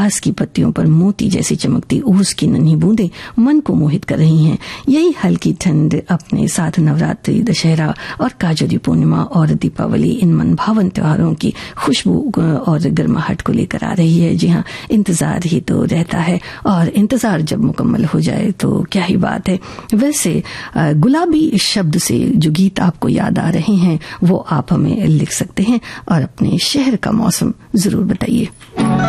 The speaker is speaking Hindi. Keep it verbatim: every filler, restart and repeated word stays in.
घास की पत्तियों पर मोती जैसी चमकती ओस की नन्ही बूंदें मन को मोहित कर रही हैं। यही हल्की ठंड अपने साथ नवरात्रि, दशहरा और काजोरी पूर्णिमा और दीपावली इन मनभावन त्योहारों की खुशबू और गर्माहट को लेकर आ रही है। जी हाँ, इंतजार ही तो रहता है और इंतजार जब मुकम्मल हो जाए तो क्या ही बात है। वैसे गुलाबी शब्द से जो गीत आपको याद आ रहे हैं वो आप हमें लिख सकते हैं और अपने शहर का मौसम जरूर बताइए।